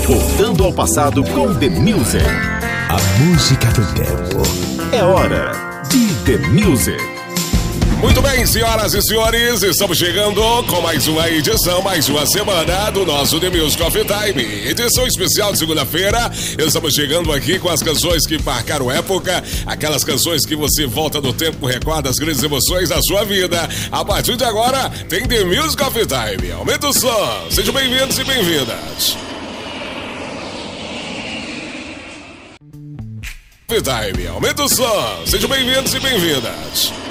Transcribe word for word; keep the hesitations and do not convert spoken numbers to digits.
Voltando ao passado com The Music. A música do tempo. É hora de The Music. Muito bem, senhoras e senhores, estamos chegando com mais uma edição, mais uma semana do nosso The Music Coffee Time. Edição especial de segunda-feira. Estamos chegando aqui com as canções que marcaram época, aquelas canções que você volta no tempo, recorda as grandes emoções da sua vida. A partir de agora, tem The Music Coffee Time. Aumenta o som. Sejam bem-vindos e bem-vindas. Coffee Time. Aumenta o som. Sejam bem-vindos e bem-vindas.